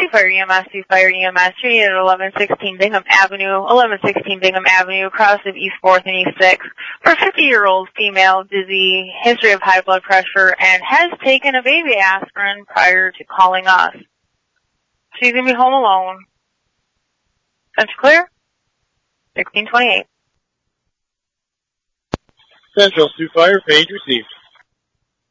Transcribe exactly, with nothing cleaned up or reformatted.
Sioux Fire E M S, Sioux Fire E M S, treated at eleven sixteen Bingham Avenue, eleven sixteen Bingham Avenue, across of East fourth and East sixth, for a fifty-year-old female, dizzy, history of high blood pressure, and has taken a baby aspirin prior to calling us. She's going to be home alone. Central clear? sixteen twenty-eight. Central, Sioux Fire, page received.